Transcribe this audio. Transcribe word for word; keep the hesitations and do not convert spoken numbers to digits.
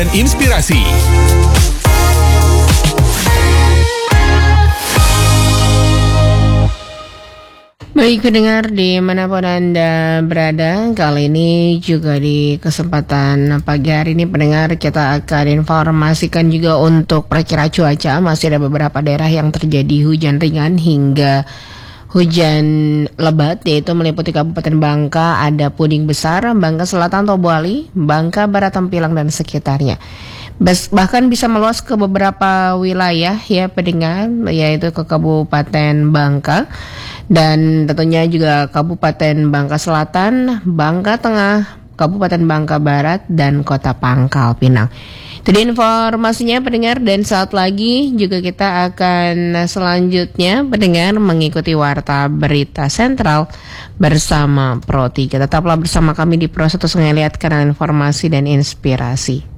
dan inspirasi. Baik pendengar dimanapun Anda berada, kali ini juga di kesempatan pagi hari ini pendengar kita akan informasikan juga untuk perkiraan cuaca. Masih ada beberapa daerah yang terjadi hujan ringan hingga hujan lebat, yaitu meliputi Kabupaten Bangka, ada Puning Besar, Bangka Selatan, Tobuali, Bangka Barat, Tempilang dan sekitarnya. Bahkan bisa meluas ke beberapa wilayah ya pendengar, yaitu ke Kabupaten Bangka dan tentunya juga Kabupaten Bangka Selatan, Bangka Tengah, Kabupaten Bangka Barat dan Kota Pangkal Pinang. Jadi informasinya pendengar, dan saat lagi juga kita akan selanjutnya pendengar mengikuti Warta Berita Sentral bersama Pro tiga. Tetaplah bersama kami di Pro satu Lihat Kanal Informasi dan Inspirasi.